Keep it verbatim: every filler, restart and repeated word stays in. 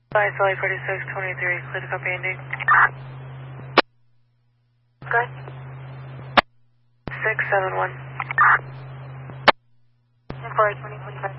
Five Philly forty-six twenty-three, clear to copy ending. Okay. six seven one. four twenty twenty-five.